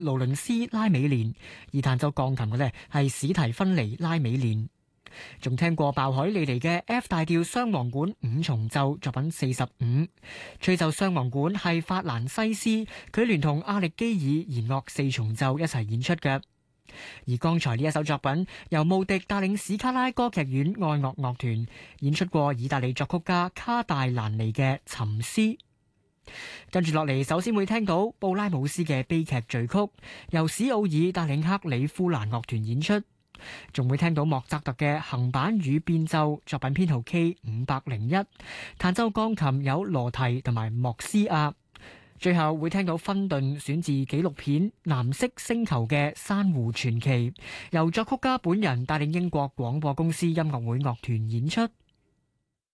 勞倫斯拉美連，而彈奏鋼琴嘅呢係史提芬尼拉美連。仲聽過鮑海利尼嘅 F 大調雙簧管五重奏作品45，吹奏雙簧管係法蘭西斯，佢聯同阿力基爾弦樂四重奏一齊演出嘅。而剛才呢一首作品由慕迪帶領史卡拉歌劇院愛樂樂團演出過意大利作曲家卡戴蘭尼嘅沉思。跟住落嚟，首先會聽到布拉姆斯嘅悲劇序曲，由史奧爾帶領克里夫蘭樂團演出。仲會聽到莫扎特嘅行板與變奏作品編號 K501，彈奏鋼琴有羅提同埋莫斯亞。最後會聽到芬頓選自紀錄片《藍色星球》嘅珊瑚傳奇，由作曲家本人帶領英國廣播公司音樂會樂團演出。